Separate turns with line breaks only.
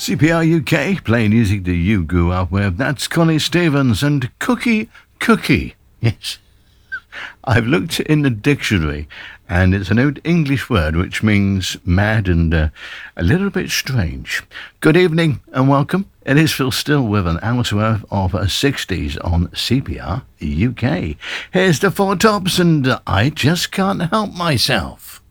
CPR UK, playing music that you grew up with. That's Connie Stevens and Cookie. Yes. I've looked in the dictionary, and it's an old English word which means mad and a little bit strange. Good evening and welcome. It is Phil Still with an hour's worth of 60s on CPR UK. Here's the Four Tops, and I just can't help myself.